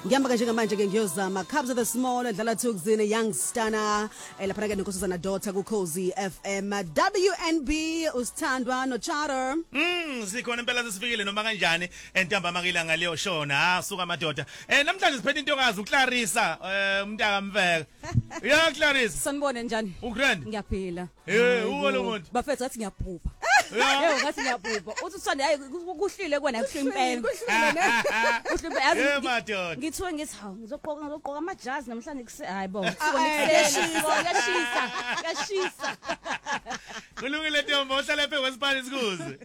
Ngiyamba kanje ngamanje ke ngiyozama Cubs of the Small edlala Thukzini Youngstana lapha ke nonkosazana daughter ku Cozy FM WNB usithandwa no Charter. Sikhona impela sesifikile noma kanjani entamba makila ngaleyo shona suka madoda. Namhlanje siphethe intokazi uClarissa umntaka Mveka. Yeah Clarissa. Sanibone njani? Ugrand. Ngiyaphila. Uwo lo muntu. Bafethu athi ngiyaphupha. Yebo ngathi ngiyabhubha. Uthi uthanda hayi kuhlile kwena kuhlile impela. Kuhlile yazi. Yebo madoda. Ngithiwe ngithi hawu ngizoqoka amajazi namhlanje hayi bo. Yashisa. Kulungile ntombi ohlala phe kwesipani sikuze.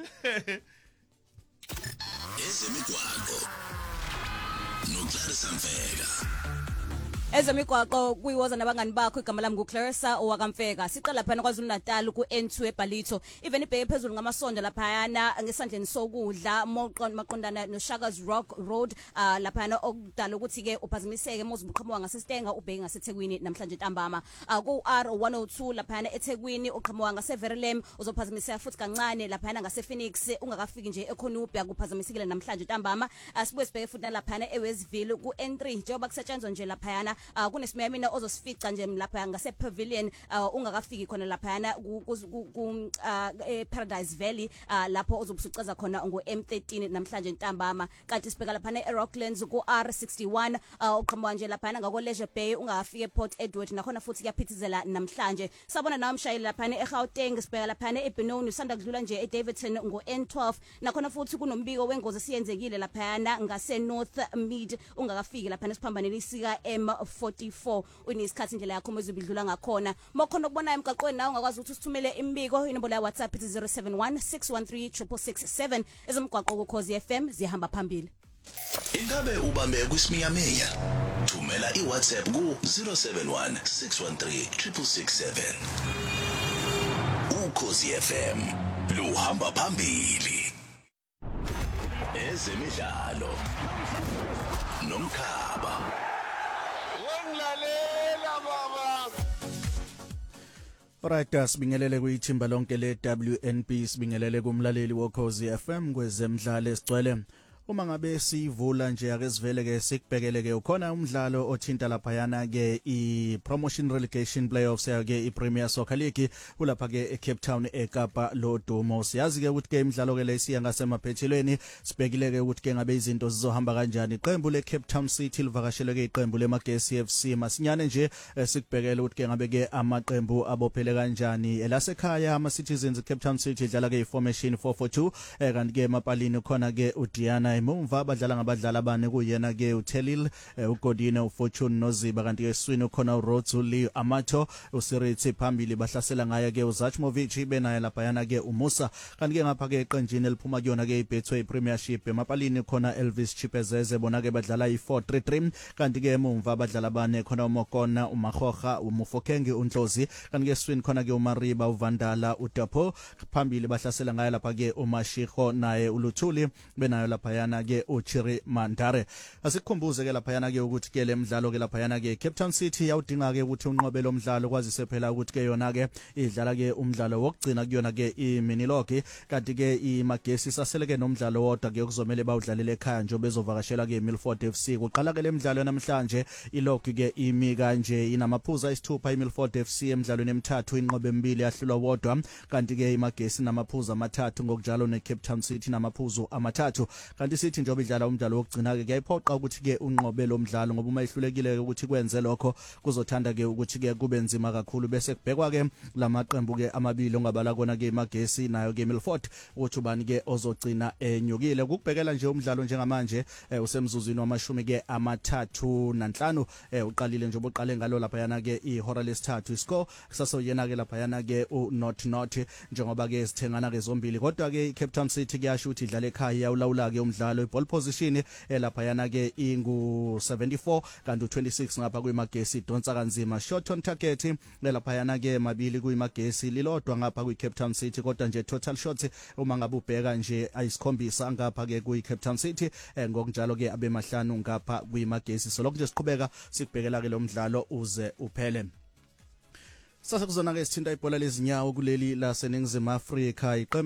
Ezemigwaqo noClarissa Mveka. Ezemigwaqo kuyiwoza nabangani bakho igama lami nguClarissa owakamfeka. Siqala phana kwaZulu Natal ku N2 eBhalito. Even ibheke phezulu ngamasonja lapha yana ngesandleni sokudla maqondana noShaka's Rock Road lapha yana okudala ukuthi ke uphazimiseke mozibuqhamuka ngaseStenga ubheke ngaseThekwini namhlanje ntambama. Ku R102 lapha yana eThekwini uqhamuka ngaseVerulam uzophazimiseka futhi kancane lapha yana ngasePhoenix ungakafiki nje eKhonupia kuphazamisekile namhlanje ntambama. Asibuye sibheke futhi lapha yana eWestville ku N3 njengoba kusetshenzwa nje lapha yana kunesimaya mina ozosifica nje lapha ngase pavilion ungakafiki khona lapha yana ku Paradise Valley lapho ozobusucaza khona ngo M13 namhlanje ntambama. Kanti sibheka lapha eRocklands ku R61 uqhamuka nje lapha ngako Leisure Bay ungakafiki ePort Edward nakhona futhi kuyaphithizela namhlanje. Sabona nawo umshayeli lapha eGauteng sibheka lapha eBenoni usanda kudlula nje eDavidson ngo N12 nakhona futhi kunombiko wengozi siyenzekile lapha yana ngase North Mid ungakafiki lapha esiphambaneni sika M44 unesikhathi indlela yakho mezobidlula ngakhona mokhona ukubona emgaqweni nawe ungakwazi ukuthi usithumele imbiko inombolo ya WhatsApp ithi 0716136667 ezomgwaqo ku Cozy FM zihamba phambili. Ingabe ubambe kwisiminyaminya thumela iWhatsApp ku 0716136667 uCozy FM luhamba phambili ezemidlalo nomkhaba. Alright, sibingelele kuyithimba lonke le WNB, sibingelele kumlaleli wo Cozy FM kwezemidlalo esigcwele. Uma ngabe sivula nje ake sivele ke sikubhekele ke ukhona umdlalo othinta lapha yana ke i-promotion relegation playoffs ke i-Premier Soccer League kulapha ke eCape Town eKapa lodumo. Siyazi ke ukuthi ke imidlalo ke lesiya ngasemaphethelweni sibhekile ke ukuthi ke ngabe izinto zizohamba kanjani. Iqembu leCape Town City livakashele ke iqembu leMagesi FC masinyane nje sikubhekele ukuthi ke ngabe ke amaqembu abophele kanjani. Elasekhaya ama-Citizens Cape Town City idlala ke i-formation 442 kanti ke emapalini khona ke uDiana emumva badlala ngabadlali abane kuyena ke uTelil uGodine uFortune noZiba kanti ke Swini khona uRodzuli Amato uSirithi phambili bahlasela ngaye ke uZachmovic benaye lapha yana ke uMusa kanti ke ngapha ke eqenjini eliphuma kuyona ke iBetway Premiership emapalini khona Elvis Chipezeze bona ke badlala i433 kanti ke emumva badlala abane khona uMokona uMahoha uMufokenge uNtlozi kanti ke Swini khona ke uMariba uVandala uDapo phambili bahlasela ngaye lapha ke uMashiko naye uLuthuli benayo lapha yana ke uChiri Mandare. Asikhumbuze ke lapha yana ke ukuthi ke lemidlalo ke lapha yana ke Cape Town City yawudinga ke ukuthi unqobe lo mdlalo kwazise phela ukuthi ke yona ke idlala ke umdlalo wokugcina kuyona ke iMiniloki kanti ke iMagesi sasele ke nomdlalo wodwa ke kuzomela bawudlalele ekhaya nje bezovakashela ke Milford FC. Kuqala ke lemidlalo namhlanje iloki ke imi kanje inamaphuzu ayisithupha iMilford FC emidlalweni emithathu inqobe emibili yahlulwa wodwa kanti ke iMagesi namaphuzu amathathu ngokunjalo neCape Town City namaphuzu amathathu kanti sithi njengoba idlala umdlalo wokugcina ke kuyayiphoqa ukuthi ke unqobe lo mdlalo ngoba uma ihlulekile ukuthi kwenze lokho kuzothanda ke ukuthi ke kube nzima kakhulu bese kubhekwa ke lamaqembu ke amabili ongabala kona ke iMagesi nayo ke Milford ukuthi ubani ke ozogcina enyukile ukubhekela nje umdlalo njengamanje usemzuzwini wamashumi ke amathathu nanhlanu uqalile nje obuqale ngalo lapha yana ke ihora lesithathu iscore sasoyena ke lapha yana ke uNot njengoba ke sithengana ke zombili kodwa ke iCape Town City kuyasho ukuthi idlala ekhaya ulawula ke umdlalo iball position lapha yana ke ingu 74 kanti u26 ngapha kwiMagesi donsa kanzima shot on target lapha yana ke mabili kwiMagesi lilodwa ngapha kwiCape Town City kodwa nje total shots uma ngabe ubheka nje ayisikhombisa ngapha ke kwiCape Town City ngokunjalo ke abemahlanu ngapha kwiMagesi so lokho nje siqhubeka sikubhekela ke lo mdlalo uze uphele. Sasa kuzona ke sithinta ibhola lezinyawo kuleli la seNingizimu Afrika